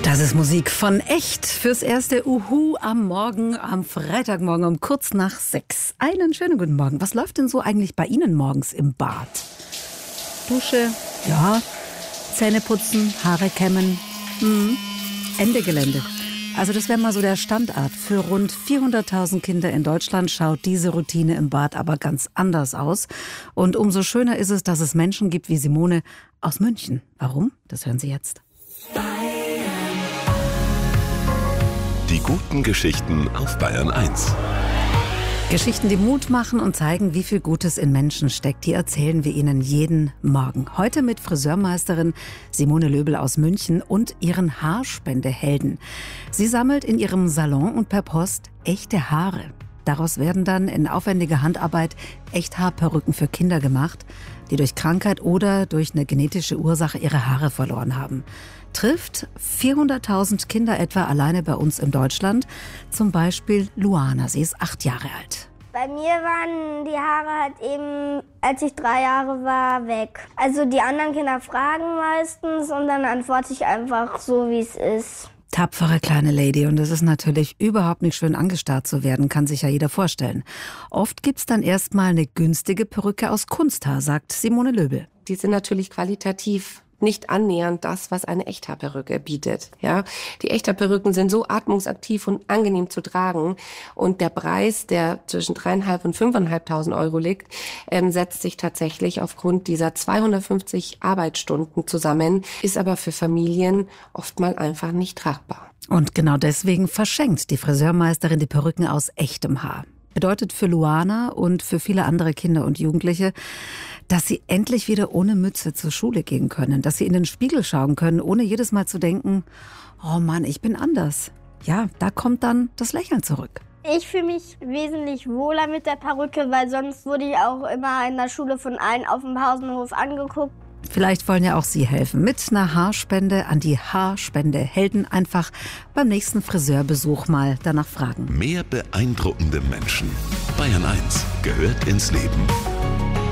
Das ist Musik von Echt fürs erste Uhu am Morgen, am Freitagmorgen um kurz nach 6. Einen schönen guten Morgen. Was läuft denn so eigentlich bei Ihnen morgens im Bad? Dusche, ja, Zähne putzen, Haare kämmen, Ende Gelände. Also das wäre mal so der Standard. Für rund 400.000 Kinder in Deutschland schaut diese Routine im Bad aber ganz anders aus. Und umso schöner ist es, dass es Menschen gibt wie Simone aus München. Warum? Das hören Sie jetzt. Die guten Geschichten auf Bayern 1. Geschichten, die Mut machen und zeigen, wie viel Gutes in Menschen steckt, die erzählen wir Ihnen jeden Morgen. Heute mit Friseurmeisterin Simone Löbel aus München und ihren Haarspendehelden. Sie sammelt in ihrem Salon und per Post echte Haare. Daraus werden dann in aufwendiger Handarbeit Echthaarperücken für Kinder gemacht, die durch Krankheit oder durch eine genetische Ursache ihre Haare verloren haben. Trifft 400.000 Kinder etwa alleine bei uns in Deutschland. Zum Beispiel Luana, sie ist 8 Jahre alt. Bei mir waren die Haare halt eben, als ich 3 Jahre war, weg. Also die anderen Kinder fragen meistens und dann antworte ich einfach so, wie es ist. Tapfere kleine Lady, und es ist natürlich überhaupt nicht schön angestarrt zu werden, kann sich ja jeder vorstellen. Oft gibt's dann erstmal eine günstige Perücke aus Kunsthaar, sagt Simone Löbel. Die sind natürlich qualitativ nicht annähernd das, was eine Echthaarperücke bietet. Ja, die Echthaarperücken sind so atmungsaktiv und angenehm zu tragen. Und der Preis, der zwischen 3.500 und 5.500 Euro liegt, setzt sich tatsächlich aufgrund dieser 250 Arbeitsstunden zusammen, ist aber für Familien oft mal einfach nicht tragbar. Und genau deswegen verschenkt die Friseurmeisterin die Perücken aus echtem Haar. Bedeutet für Luana und für viele andere Kinder und Jugendliche, dass sie endlich wieder ohne Mütze zur Schule gehen können, dass sie in den Spiegel schauen können, ohne jedes Mal zu denken, oh Mann, ich bin anders. Ja, da kommt dann das Lächeln zurück. Ich fühle mich wesentlich wohler mit der Perücke, weil sonst wurde ich auch immer in der Schule von allen auf dem Pausenhof angeguckt. Vielleicht wollen ja auch Sie helfen mit einer Haarspende an die Haarspendehelden. Einfach beim nächsten Friseurbesuch mal danach fragen. Mehr beeindruckende Menschen. Bayern 1 gehört ins Leben.